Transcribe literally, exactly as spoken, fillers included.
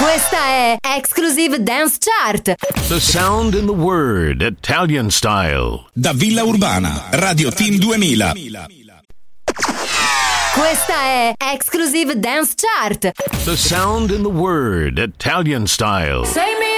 Questa è Exclusive Dance Chart. The sound in the word, Italian style. Da Villa Urbana, Radio Team duemila. Questa è Exclusive Dance Chart. The sound in the word, Italian style. Say me